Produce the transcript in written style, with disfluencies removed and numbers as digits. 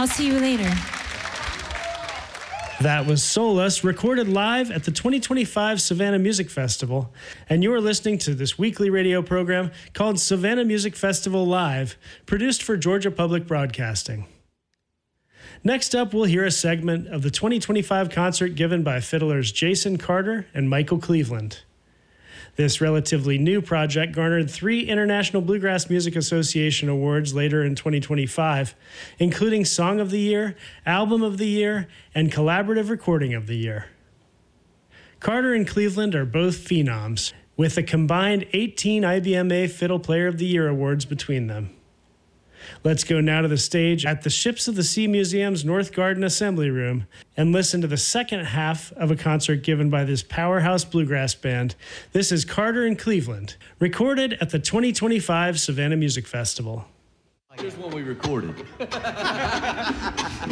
I'll see you later. That was Solus, recorded live at the 2025 Savannah Music Festival. And you are listening to this weekly radio program called Savannah Music Festival Live, produced for Georgia Public Broadcasting. Next up, we'll hear a segment of the 2025 concert given by fiddlers Jason Carter and Michael Cleveland. This relatively new project garnered 3 International Bluegrass Music Association awards later in 2025, including Song of the Year, Album of the Year, and Collaborative Recording of the Year. Carter and Cleveland are both phenoms, with a combined 18 IBMA Fiddle Player of the Year awards between them. Let's go now to the stage at the Ships of the Sea Museum's North Garden Assembly Room and listen to the second half of a concert given by this powerhouse bluegrass band. This is Carter and Cleveland, recorded at the 2025 Savannah Music Festival. Here's one we recorded.